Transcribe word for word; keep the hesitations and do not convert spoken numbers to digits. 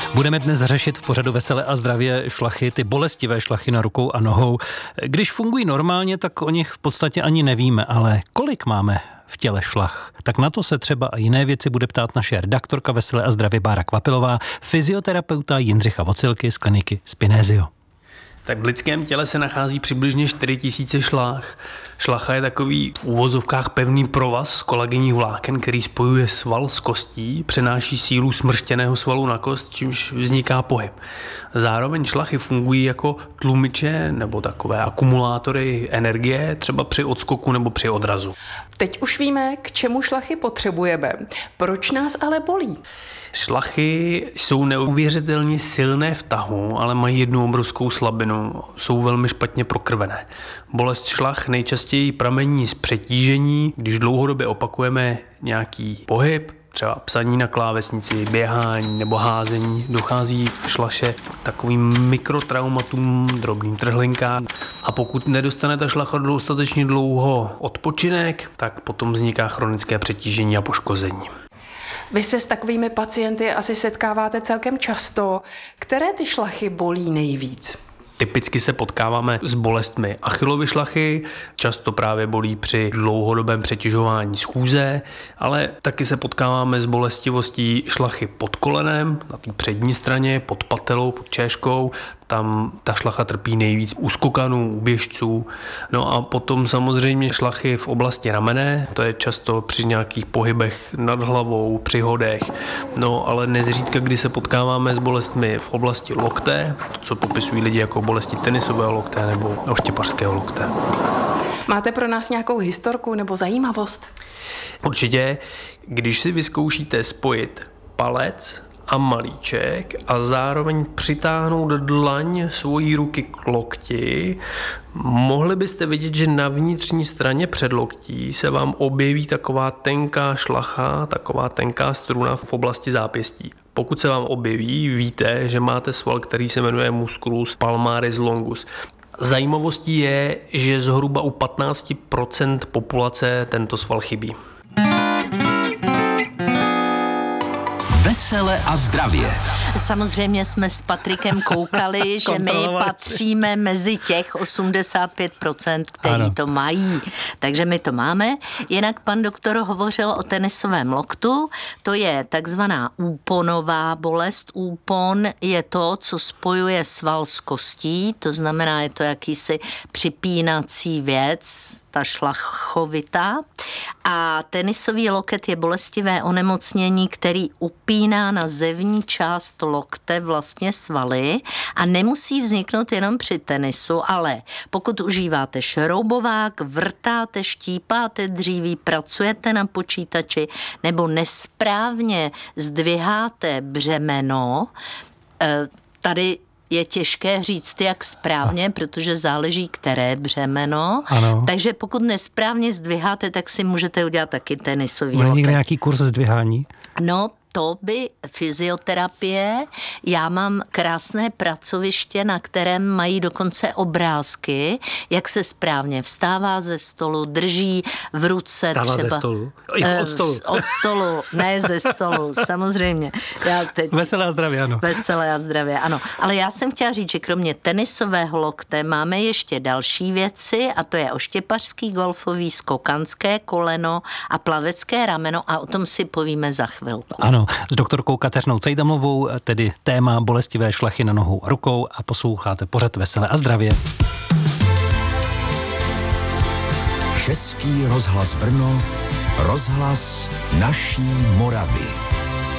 Budeme dnes řešit v pořadu Veselé a zdravě šlachy, ty bolestivé šlachy na rukou a nohou. Když fungují normálně, tak o nich v podstatě ani nevíme, ale kolik máme v těle šlach? Tak na to se třeba a jiné věci bude ptát naše redaktorka Veselé a zdravě Bára Kvapilová, fyzioterapeuta Jindřicha Vocilky z kliniky Spinezio. Tak v lidském těle se nachází přibližně čtyři tisíce šlach. Šlacha je takový v úvozovkách pevný provaz z kolagenních vláken, který spojuje sval s kostí, přenáší sílu smrštěného svalu na kost, čímž vzniká pohyb. Zároveň šlachy fungují jako tlumiče nebo takové akumulátory energie, třeba při odskoku nebo při odrazu. Teď už víme, k čemu šlachy potřebujeme. Proč nás ale bolí? Šlachy jsou neuvěřitelně silné v tahu, ale mají jednu obrovskou slabinu. Jsou velmi špatně prokrvené. Bolest šlach nejčastěji pramení z přetížení, když dlouhodobě opakujeme nějaký pohyb, třeba psaní na klávesnici, běhání nebo házení, dochází v šlaše takovým mikrotraumatům, drobným trhlinkám. A pokud nedostane ta šlacha dostatečně dlouho odpočinek, tak potom vzniká chronické přetížení a poškození. Vy se s takovými pacienty asi setkáváte celkem často. Které ty šlachy bolí nejvíc? Typicky se potkáváme s bolestmi Achillovy šlachy, často právě bolí při dlouhodobém přetěžování schůze, ale taky se potkáváme s bolestivostí šlachy pod kolenem, na té přední straně, pod patelou, pod čéškou. Tam ta šlacha trpí nejvíc u skokanů, u běžců. No a potom samozřejmě šlachy v oblasti ramene, to je často při nějakých pohybech nad hlavou, při hodech. No ale nezřídka, kdy se potkáváme s bolestmi v oblasti lokte, to, co popisují lidi jako bolesti tenisového lokte nebo oštěpařského lokte. Máte pro nás nějakou historku nebo zajímavost? Určitě, když si vyzkoušíte spojit palec a malíček a zároveň přitáhnout dlaň svojí ruky k lokti, mohli byste vidět, že na vnitřní straně předloktí se vám objeví taková tenká šlacha, taková tenká struna v oblasti zápěstí. Pokud se vám objeví, víte, že máte sval, který se jmenuje musculus palmaris longus. Zajímavostí je, že zhruba u patnáct procent populace tento sval chybí. Vesele a zdravě. Samozřejmě jsme s Patrikem koukali, že my patříme mezi těch osmdesát pět procent, který ano. to mají. Takže my to máme. Jinak pan doktor hovořil o tenisovém loktu. To je takzvaná úponová bolest. Úpon je to, co spojuje sval s kostí. To znamená, je to jakýsi připínací věc, ta šlachovitá. A tenisový loket je bolestivé onemocnění, který upíná na zevní část lokte vlastně svaly a nemusí vzniknout jenom při tenisu, ale pokud užíváte šroubovák, vrtáte, štípáte dříví, pracujete na počítači nebo nesprávně zdviháte břemeno, tady je těžké říct, jak správně, protože záleží, které břemeno. Ano. Takže pokud nesprávně zdviháte, tak si můžete udělat taky tenisový loket. loket. Někde nějaký kurz zdvihání? No, to by fyzioterapie. Já mám krásné pracoviště, na kterém mají dokonce obrázky, jak se správně vstává ze stolu, drží v ruce Vstává třeba... ze stolu? Eh, od stolu. Od stolu, ne ze stolu, samozřejmě. Já teď... Veselé a zdravě, ano. Veselé a zdravě, ano. Ale já jsem chtěla říct, že kromě tenisového lokte máme ještě další věci a to je oštěpařský, golfový, skokanské koleno a plavecké rameno a o tom si povíme za chvilku. Ano, s doktorkou Kateřinou Cejdamovou, tedy téma bolestivé šlachy na nohou a rukou a posloucháte pořad Veselé a zdravě. Český rozhlas Brno, rozhlas naší Moravy.